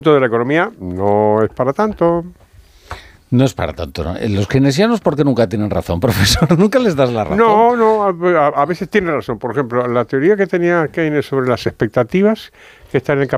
de la economía no es para tanto. No es para tanto, ¿no? Los keynesianos, ¿por qué nunca tienen razón, profesor? Nunca les das la razón. No, a veces tiene razón. Por ejemplo, la teoría que tenía Keynes sobre las expectativas, que está en el